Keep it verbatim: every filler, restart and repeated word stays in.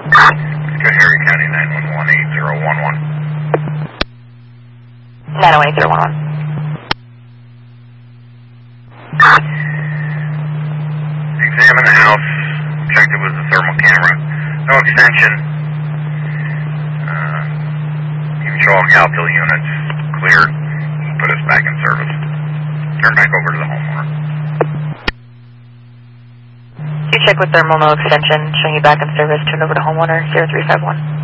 To Harry County nine one one eight zero one one. nine one eight zero one one. Examine the house. Objective was the thermal camera. No extension. Uh, you can show all Galpil units. Clear. Put us back in service. Turn back over to the homeowner. You check with thermal, no extension, showing you back in service. Turn over to homeowner zero three five one.